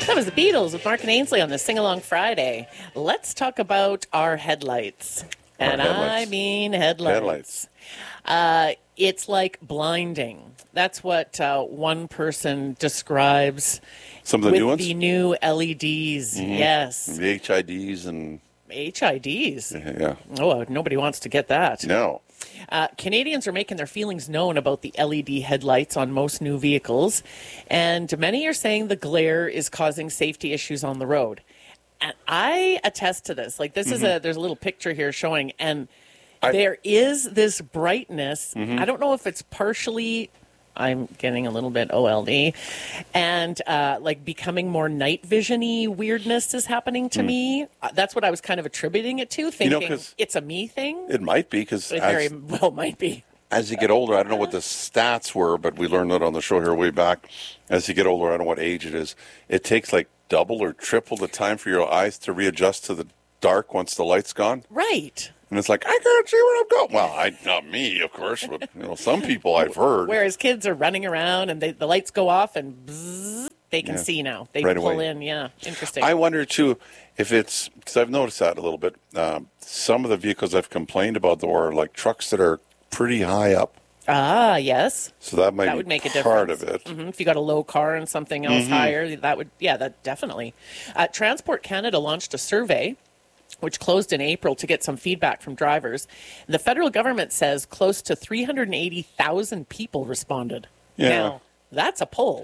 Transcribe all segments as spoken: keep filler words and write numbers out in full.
That was the Beatles with Mark and Ainsley on the Sing Along Friday. Let's talk about our headlights. Our and headlights. I mean headlights. Headlights. Uh, it's like blinding. That's what uh, one person describes Some of the with new ones? the new L E Ds. Mhm. Yes. The H I Ds and... H I Ds. Yeah. Oh, nobody wants to get that. No. Uh, Canadians are making their feelings known about the L E D headlights on most new vehicles, and many are saying the glare is causing safety issues on the road. And I attest to this. Like, this mm-hmm. is a, there's a little picture here showing, and I, there is this brightness. Mm-hmm. I don't know if it's partially... I'm getting a little bit O L D, and uh, like becoming more night vision-y weirdness is happening to mm. me. Uh, that's what I was kind of attributing it to, thinking you know, it's a me thing. It might be, because it very well might be. As you get older, I don't know what the stats were, but we learned that on the show here way back. As you get older, I don't know what age it is. It takes like double or triple the time for your eyes to readjust to the dark once the light's gone. Right. And it's like, I can't see where I'm going. Well, I, not me, of course, but you know, some people I've heard. Whereas kids are running around and they, the lights go off and bzzz, they can yeah. see now. They right pull away. in. Yeah, interesting. I wonder, too, if it's, because I've noticed that a little bit. Um, some of the vehicles I've complained about, though, are like trucks that are pretty high up. Ah, yes. So that might that be would make a part difference. of it. Mm-hmm. If you got a low car and something else mm-hmm. higher, that would, yeah, that definitely. Uh, Transport Canada launched a survey which closed in April to get some feedback from drivers. The federal government says close to three hundred eighty thousand people responded. Yeah. Now, that's a poll.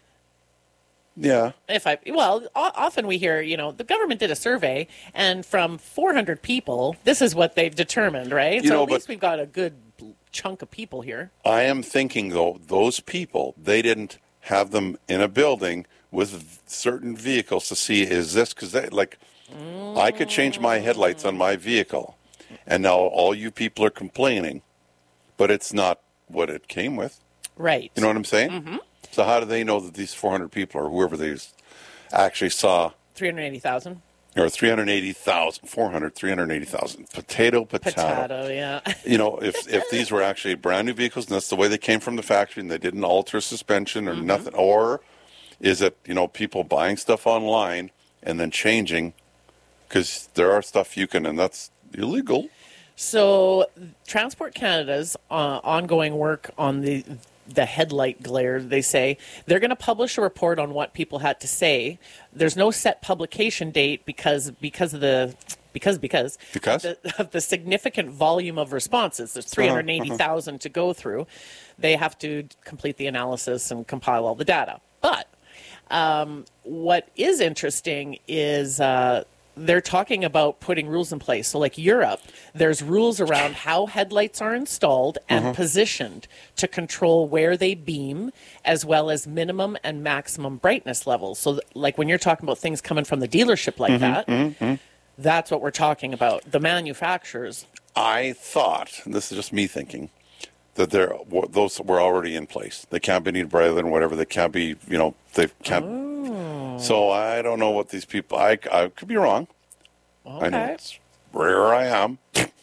Yeah. If I well, o- often we hear, you know, the government did a survey, and from four hundred people, this is what they've determined, right? You so know, at least but we've got a good chunk of people here. I am thinking, though, those people, they didn't have them in a building with certain vehicles to see, is this, because they, like, mm. I could change my headlights on my vehicle, and now all you people are complaining, but it's not what it came with. Right. You know what I'm saying? Mm-hmm. So how do they know that these four hundred people, or whoever they actually saw... three hundred eighty thousand. Or three hundred eighty thousand, four hundred, three hundred eighty thousand. Potato, potato. Potato, yeah. You know, if if these were actually brand new vehicles, and that's the way they came from the factory, and they didn't alter suspension or mm-hmm. nothing, or is it, you know, people buying stuff online and then changing, because there are stuff you can, and that's illegal. So Transport Canada's uh, ongoing work on the the headlight glare, they say, they're going to publish a report on what people had to say. There's no set publication date because because of the because because because of the, of the significant volume of responses. There's three hundred eighty thousand uh-huh. to go through. They have to complete the analysis and compile all the data. But um, what is interesting is uh, they're talking about putting rules in place. So like Europe, there's rules around how headlights are installed and uh-huh. positioned to control where they beam, as well as minimum and maximum brightness levels. So th- like when you're talking about things coming from the dealership like mm-hmm, that, mm-hmm. that's what we're talking about. The manufacturers. I thought, and this is just me thinking, that they're, those were already in place. They can't be any brighter than whatever. They can't be, you know, they can't. Oh. So I don't know what these people, I, I could be wrong. Okay. I know it's rare I am.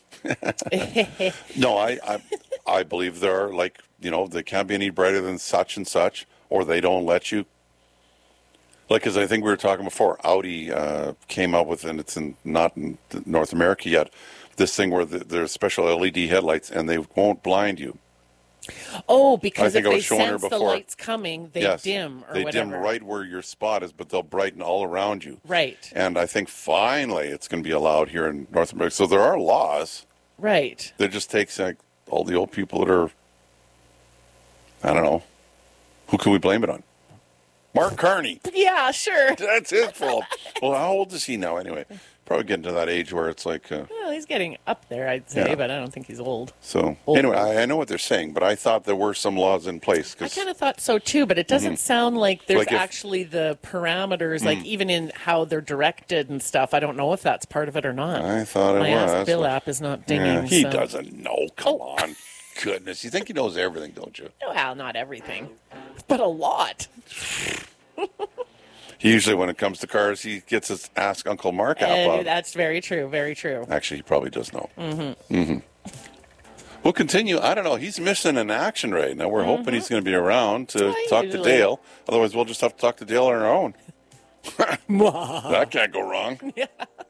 No, I, I I believe there are, like, you know, they can't be any brighter than such and such, or they don't let you. Like, as I think we were talking before, Audi uh, came out with, and it's in, not in North America yet, this thing where the, there's special L E D headlights, and they won't blind you. Oh, because if I they was showing her sense the before. lights coming, they Yes, dim or they whatever. dim right where your spot is, but they'll brighten all around you. Right. And I think finally it's going to be allowed here in North America. So there are laws. Right. That just takes like all the old people that are, I don't know, who can we blame it on? Mark Carney. Yeah, sure. That's his fault. Well, how old is he now anyway? Probably getting to that age where it's like... Uh, well, he's getting up there, I'd say, yeah. but I don't think he's old. So, old. anyway, I, I know what they're saying, but I thought there were some laws in place. I kind of thought so, too, but it doesn't mm-hmm. sound like there's like if, actually the parameters, mm. like even in how they're directed and stuff. I don't know if that's part of it or not. I thought it My was. My Ask Bill like, app is not dinging. Yeah, he so. doesn't know. Come oh. on. Goodness. You think he knows everything, don't you? Well, not everything, but a lot. Usually when it comes to cars, he gets his Ask Uncle Mark app uh, on. That's very true, very true. Actually, he probably does know. Mm-hmm. Mm-hmm. We'll continue. I don't know. He's missing in action right now. We're mm-hmm. hoping he's going to be around to well, talk usually. to Dale. Otherwise, we'll just have to talk to Dale on our own. That can't go wrong.